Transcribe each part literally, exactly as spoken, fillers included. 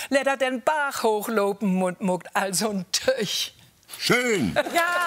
Let er den Bach hochlopen, Mund muckt also ein Töch. Schön! Ja!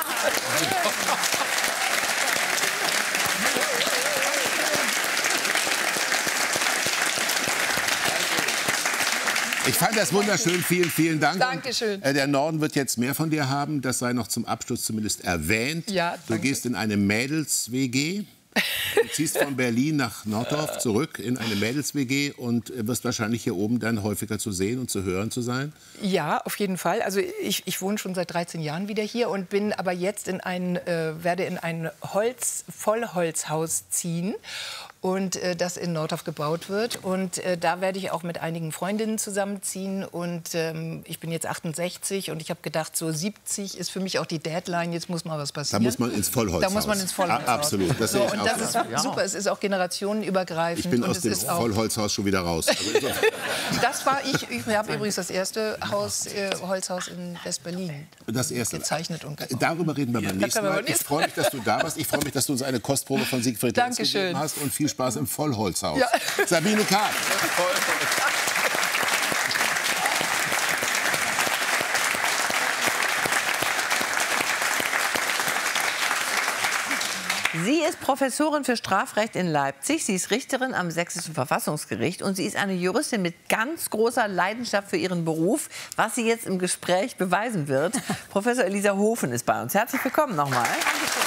Ich fand das wunderschön. Vielen, vielen Dank. Dankeschön. Und, äh, der Norden wird jetzt mehr von dir haben. Das sei noch zum Abschluss zumindest erwähnt. Ja, du gehst in eine Mädels-W G. Du ziehst von Berlin nach Nordorf zurück in eine Mädels-W G und wirst wahrscheinlich hier oben dann häufiger zu sehen und zu hören zu sein? Ja, auf jeden Fall. Also ich, ich wohne schon seit dreizehn Jahren wieder hier und bin aber jetzt in ein, äh, werde in ein Holz, Vollholzhaus ziehen. Und äh, das in Nordorf gebaut wird. Und äh, da werde ich auch mit einigen Freundinnen zusammenziehen. Und ähm, ich bin jetzt achtundsechzig und ich habe gedacht, so siebzig ist für mich auch die Deadline. Jetzt muss mal was passieren. Da muss man ins Vollholzhaus. Da muss man ins Vollholzhaus. A absolut. Das, so, sehe ich und auch. das ist Ja. super. Es ist auch generationenübergreifend. Ich bin und aus es dem ist auch Vollholzhaus schon wieder raus. Also, das war ich. Ich habe übrigens das erste Haus, äh, Holzhaus in West-Berlin das erste. gezeichnet und gebaut. Darüber reden wir beim nächsten Mal. Ich freue mich, dass du da warst. Ich freue mich, dass du uns eine Kostprobe von Siegfried Lenz gegeben hast. Und viel Spaß im Vollholzhaus. Ja. Sabine Karg. Sie ist Professorin für Strafrecht in Leipzig. Sie ist Richterin am Sächsischen Verfassungsgericht. Und sie ist eine Juristin mit ganz großer Leidenschaft für ihren Beruf, was sie jetzt im Gespräch beweisen wird. Professor Elisa Hofen ist bei uns. Herzlich willkommen nochmal. Dankeschön.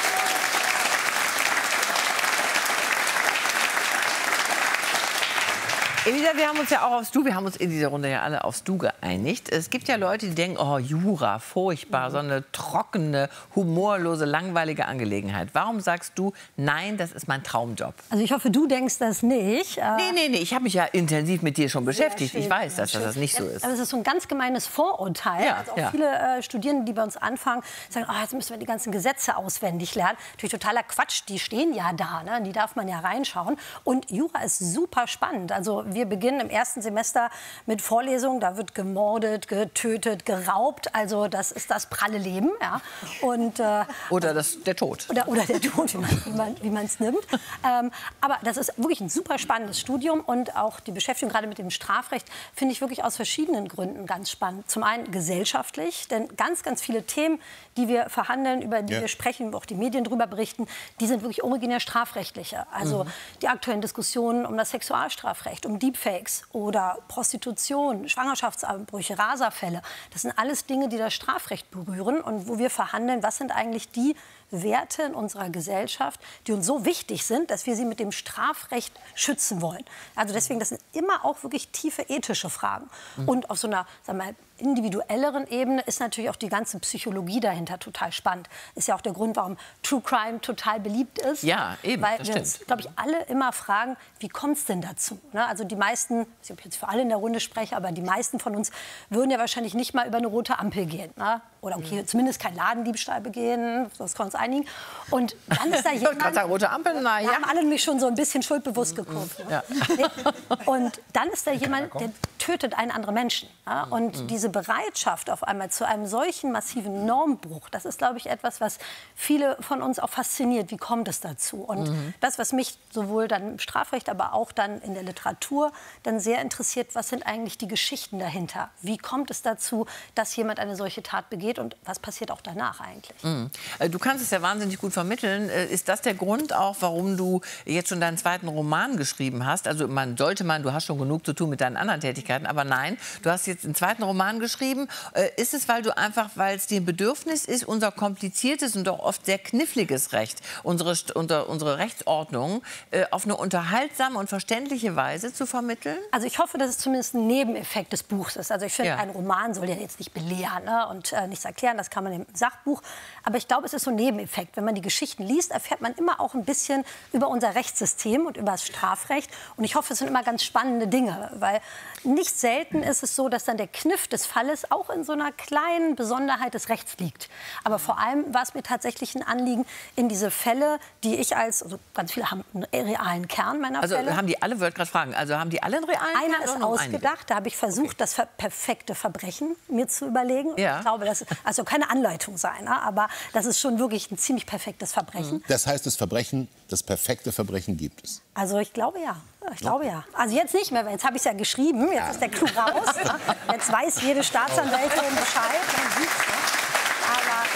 Elisa, wir haben uns ja auch aufs Du, wir haben uns in dieser Runde ja alle aufs Du geeinigt. Es gibt ja Leute, die denken, oh, Jura, furchtbar, so eine trockene, humorlose, langweilige Angelegenheit. Warum sagst du, nein, das ist mein Traumjob? Also ich hoffe, du denkst das nicht. Nee, nee, nee, ich habe mich ja intensiv mit dir schon beschäftigt. Schön, ich weiß, dass, dass das nicht so ja, ist. Aber es ist so ein ganz gemeines Vorurteil. Ja, also auch ja. viele äh, Studierende, die bei uns anfangen, sagen, oh, jetzt müssen wir die ganzen Gesetze auswendig lernen. Natürlich totaler Quatsch, die stehen ja da, ne? Die darf man ja reinschauen. Und Jura ist super spannend. Also wir beginnen im ersten Semester mit Vorlesungen, da wird gemordet, getötet, geraubt. Also das ist das pralle Leben. Ja? Und, äh, oder das, der Tod. Oder, oder der Tod, wie man es nimmt. Ähm, aber das ist wirklich ein super spannendes Studium und auch die Beschäftigung gerade mit dem Strafrecht finde ich wirklich aus verschiedenen Gründen ganz spannend. Zum einen gesellschaftlich, denn ganz, ganz viele Themen, die wir verhandeln, über die ja. wir sprechen, wo auch die Medien darüber berichten, die sind wirklich originär strafrechtliche. Also mhm. die aktuellen Diskussionen um das Sexualstrafrecht, um Deepfakes oder Prostitution, Schwangerschaftsabbrüche, Raserfälle. Das sind alles Dinge, die das Strafrecht berühren und wo wir verhandeln, was sind eigentlich die Werte in unserer Gesellschaft, die uns so wichtig sind, dass wir sie mit dem Strafrecht schützen wollen. Also deswegen, das sind immer auch wirklich tiefe ethische Fragen. Mhm. Und auf so einer, sagen wir mal, individuelleren Ebene ist natürlich auch die ganze Psychologie dahinter total spannend. Ist ja auch der Grund, warum True Crime total beliebt ist. Ja, eben, weil das wir uns, glaube ich, alle immer fragen, wie kommt es denn dazu? Ne? Also die meisten, ich weiß nicht, ob ich jetzt für alle in der Runde spreche, aber die meisten von uns würden ja wahrscheinlich nicht mal über eine rote Ampel gehen. Ne? Oder okay, mhm. zumindest kein Ladendiebstahl begehen, das können wir uns einigen. Und dann ist da jemand... Ich gerade sagen, rote Ampel, na ja. haben alle nämlich schon so ein bisschen schuldbewusst geguckt. Ne? Ja. Und dann ist da jemand, der tötet einen anderen Menschen. Ja? Und mhm. diese Bereitschaft auf einmal zu einem solchen massiven Normbruch, das ist, glaube ich, etwas, was viele von uns auch fasziniert. Wie kommt es dazu? Und mhm. das, was mich sowohl dann im Strafrecht, aber auch dann in der Literatur dann sehr interessiert, was sind eigentlich die Geschichten dahinter? Wie kommt es dazu, dass jemand eine solche Tat begeht und was passiert auch danach eigentlich? Mhm. Du kannst es ja wahnsinnig gut vermitteln. Ist das der Grund auch, warum du jetzt schon deinen zweiten Roman geschrieben hast? Also man sollte man, du hast schon genug zu tun mit deinen anderen Tätigkeiten, aber nein, du hast jetzt einen zweiten Roman geschrieben. Ist es, weil du einfach, weil es dir ein Bedürfnis ist, unser kompliziertes und doch oft sehr kniffliges Recht, unsere, unsere, unsere Rechtsordnung äh, auf eine unterhaltsame und verständliche Weise zu vermitteln? Also ich hoffe, dass es zumindest ein Nebeneffekt des Buchs ist. Also ich finde, ja. ein Roman soll ja jetzt nicht belehren, ne, und äh, nichts erklären, das kann man im Sachbuch. Aber ich glaube, es ist so ein Nebeneffekt. Wenn man die Geschichten liest, erfährt man immer auch ein bisschen über unser Rechtssystem und über das Strafrecht. Und ich hoffe, es sind immer ganz spannende Dinge, weil nicht selten ist es so, dass dann der Kniff des Falles auch in so einer kleinen Besonderheit des Rechts liegt. Aber vor allem war es mir tatsächlich ein Anliegen, in diese Fälle, die ich als, also ganz viele haben einen realen Kern meiner also Fälle. Also haben die alle, wollte gerade fragen, also haben die alle einen realen Einer Kern? ist ausgedacht, da habe ich versucht, okay. das perfekte Verbrechen mir zu überlegen. Ja. Ich glaube, das also keine Anleitung sein, ne? Aber das ist schon wirklich ein ziemlich perfektes Verbrechen. Das heißt, das Verbrechen, das perfekte Verbrechen gibt es. Also ich glaube ja. Ich glaube ja. Also jetzt nicht mehr, weil jetzt habe ich es ja geschrieben, jetzt ist der Clou raus. Ne? Jetzt weiß jede Staatsanwältin Bescheid. Aber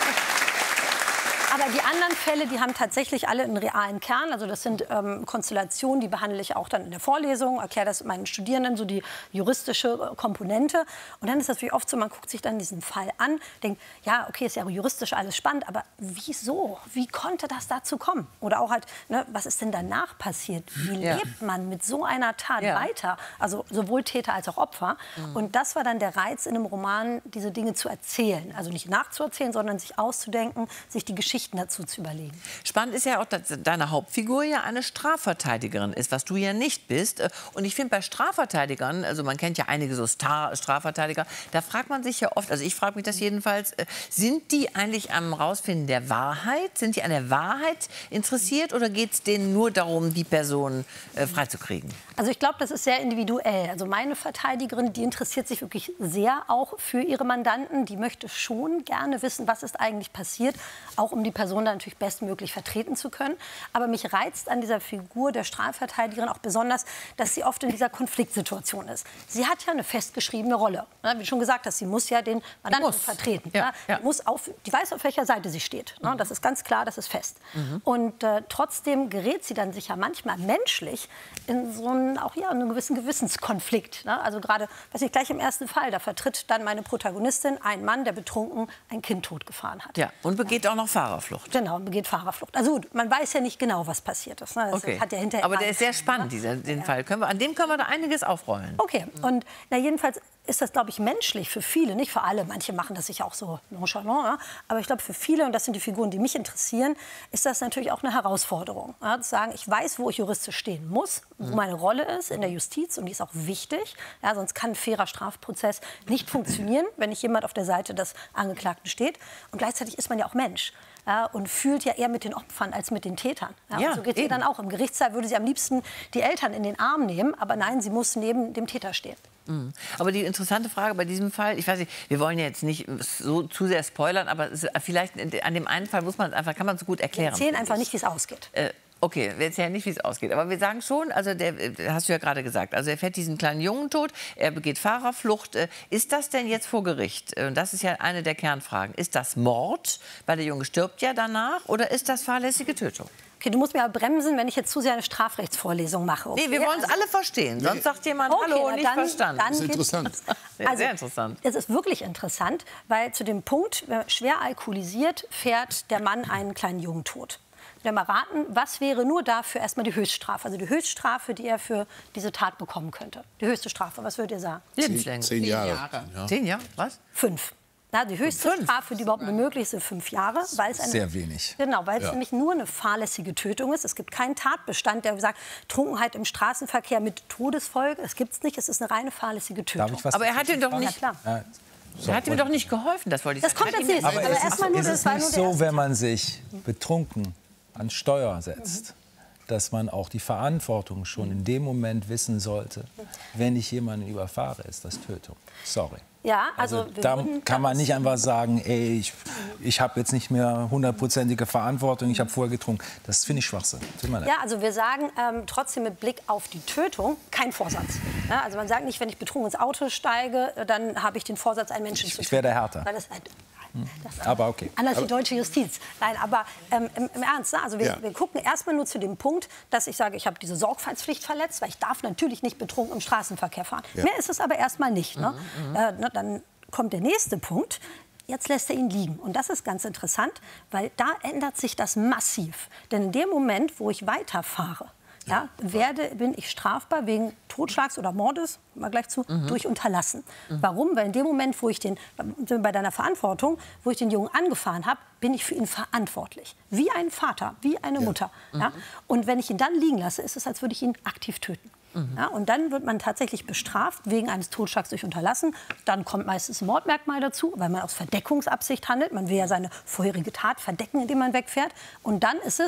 Aber die anderen Fälle, die haben tatsächlich alle einen realen Kern. Also das sind ähm, Konstellationen, die behandle ich auch dann in der Vorlesung, erkläre das meinen Studierenden, so die juristische Komponente. Und dann ist das wie oft so, man guckt sich dann diesen Fall an, denkt, ja, okay, ist ja juristisch alles spannend, aber wieso? Wie konnte das dazu kommen? Oder auch halt, ne, was ist denn danach passiert? Wie Ja. lebt man mit so einer Tat Ja. weiter? Also sowohl Täter als auch Opfer. Mhm. Und das war dann der Reiz in einem Roman, diese Dinge zu erzählen. Also nicht nachzuerzählen, sondern sich auszudenken, sich die Geschichten dazu zu überlegen. Spannend ist ja auch, dass deine Hauptfigur ja eine Strafverteidigerin ist, was du ja nicht bist. Und ich finde bei Strafverteidigern, also man kennt ja einige so Star-Strafverteidiger, da fragt man sich ja oft, also ich frage mich das jedenfalls, äh, sind die eigentlich am Rausfinden der Wahrheit? Sind die an der Wahrheit interessiert oder geht es denen nur darum, die Person äh, freizukriegen? Also ich glaube, das ist sehr individuell. Also meine Verteidigerin, die interessiert sich wirklich sehr auch für ihre Mandanten. Die möchte schon gerne wissen, was ist eigentlich passiert, auch um die Person dann natürlich bestmöglich vertreten zu können. Aber mich reizt an dieser Figur der Strafverteidigerin auch besonders, dass sie oft in dieser Konfliktsituation ist. Sie hat ja eine festgeschriebene Rolle. Ne? Wie du schon gesagt hast, sie muss ja den Mandanten muss. vertreten. Ja, Ja, ja. Die, muss auf, die weiß, auf welcher Seite sie steht. Ne? Das ist ganz klar, das ist fest. Mhm. Und äh, trotzdem gerät sie dann sicher manchmal menschlich in so einen, auch ja, einen gewissen Gewissenskonflikt. Ne? Also gerade, weiß nicht, gleich im ersten Fall, da vertritt dann meine Protagonistin einen Mann, der betrunken ein Kind totgefahren hat. Ja, und begeht auch noch Fahrerflucht. Genau, und begeht Fahrerflucht. Also gut, man weiß ja nicht genau, was passiert ist. Ne? Das Okay. hat ja hinterher Aber der ist sehr ne? spannend, dieser, den Fall. Können wir, an dem können wir da einiges aufrollen. Okay, und na, jedenfalls ist das, glaube ich, menschlich für viele, nicht für alle. Manche machen das sicher auch so nonchalant. Ja? Aber ich glaube, für viele, und das sind die Figuren, die mich interessieren, ist das natürlich auch eine Herausforderung. Ja? Zu sagen, ich weiß, wo ich juristisch stehen muss, wo meine Rolle ist in der Justiz, und die ist auch wichtig. Ja? Sonst kann ein fairer Strafprozess nicht funktionieren, wenn nicht jemand auf der Seite des Angeklagten steht. Und gleichzeitig ist man ja auch Mensch. Ja, und fühlt ja eher mit den Opfern als mit den Tätern. Ja, Ja, und so geht es ihr dann auch. Im Gerichtssaal würde sie am liebsten die Eltern in den Arm nehmen, aber nein, sie muss neben dem Täter stehen. Mhm. Aber die interessante Frage bei diesem Fall, ich weiß nicht, wir wollen ja jetzt nicht so zu sehr spoilern, aber es, vielleicht an dem einen Fall muss man einfach, kann man es gut erklären. Wir erzählen einfach nicht, wie es ausgeht. Äh, Okay, wir erzählen nicht, wie es ausgeht. Aber wir sagen schon, also der, hast du ja gerade gesagt, also er fährt diesen kleinen Jungen tot, er begeht Fahrerflucht. Ist das denn jetzt vor Gericht? Und das ist ja eine der Kernfragen. Ist das Mord, weil der Junge stirbt ja danach, oder ist das fahrlässige Tötung? Okay, du musst mir aber bremsen, wenn ich jetzt zu sehr eine Strafrechtsvorlesung mache. Okay? Nee, wir wollen es alle verstehen. Sonst sagt jemand, Okay, hallo, na nicht dann- verstanden. dann Das ist geht's- interessant. Sehr, Also, sehr interessant. Es ist wirklich interessant, weil zu dem Punkt, äh, schwer alkoholisiert, fährt der Mann einen kleinen Jungen tot. Wir mal raten, was wäre nur dafür erstmal die Höchststrafe? Also die Höchststrafe, die er für diese Tat bekommen könnte. Die höchste Strafe, was würdet ihr sagen? Lebenslänglich. Zehn Jahre. Ja. Zehn Jahre? Was? Fünf. Na, die höchste Fünf? Strafe, die überhaupt möglich ist, sind fünf Jahre. Weil es eine, Sehr wenig. Genau, weil es Ja. nämlich nur eine fahrlässige Tötung ist. Es gibt keinen Tatbestand, der sagt, Trunkenheit im Straßenverkehr mit Todesfolge. Das gibt es nicht. Es ist eine reine fahrlässige Tötung. Darf ich was Aber er dazu hat ihn doch fragen? nicht, Ja, klar. Ja, so, er hat ihm und- doch nicht geholfen, das wollte ich Das sagen. kommt Hat als ihm- nächstes. Aber Also ist erstmal es, nur, ist das es war nicht nur der so, erste wenn man sich betrunken an Steuer setzt, dass man auch die Verantwortung schon in dem Moment wissen sollte, wenn ich jemanden überfahre, ist das Tötung. Sorry. Ja, also, Also wir da würden kann man daraus- nicht einfach sagen, ey, ich, ich habe jetzt nicht mehr hundertprozentige Verantwortung, ich habe vorher getrunken. Das finde ich Schwachsinn. Tut mir leid. Ja, also wir sagen ähm, trotzdem mit Blick auf die Tötung kein Vorsatz. Ja, also man sagt nicht, wenn ich betrunken ins Auto steige, äh, dann habe ich den Vorsatz, einen Menschen Ich- zu ich töten. werde härter. Weil das, äh, das Aber okay. Anders die deutsche Justiz. Nein, aber ähm, im, im Ernst, ne? also wir, Ja. wir gucken erstmal nur zu dem Punkt, dass ich sage, ich habe diese Sorgfaltspflicht verletzt, weil ich darf natürlich nicht betrunken im Straßenverkehr fahren. Ja. Mehr ist es aber erstmal nicht. Ne? Äh, ne, dann kommt der nächste Punkt. Jetzt lässt er ihn liegen. Und das ist ganz interessant, weil da ändert sich das massiv. Denn in dem Moment, wo ich weiterfahre, ja, werde, bin ich strafbar wegen Totschlags oder Mordes, mal gleich zu, durch Unterlassen. Warum? Weil in dem Moment, wo ich den, sind wir bei deiner Verantwortung, wo ich den Jungen angefahren habe, bin ich für ihn verantwortlich. Wie ein Vater, wie eine Mutter. Ja? Und wenn ich ihn dann liegen lasse, ist es, als würde ich ihn aktiv töten. Ja, und dann wird man tatsächlich bestraft wegen eines Totschlags durch Unterlassen. Dann kommt meistens ein Mordmerkmal dazu, weil man aus Verdeckungsabsicht handelt. Man will ja seine vorherige Tat verdecken, indem man wegfährt. Und dann ist es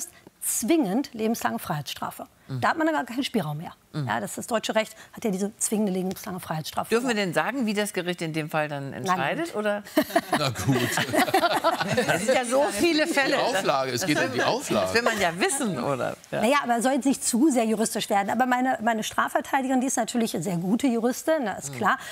zwingend lebenslange Freiheitsstrafe. Mhm. Da hat man dann gar keinen Spielraum mehr. Mhm. Ja, das, das deutsche Recht hat ja diese zwingende lebenslange Freiheitsstrafe. Dürfen wir denn sagen, wie das Gericht in dem Fall dann entscheidet? Oder? Na gut. Es sind ja so viele Fälle. Die Auflage, es geht um die Auflage. Das will man ja wissen, oder? Ja. Naja, aber soll jetzt nicht zu sehr juristisch werden. Aber meine, meine Strafverteidigerin, die ist natürlich eine sehr gute Juristin, das ist klar.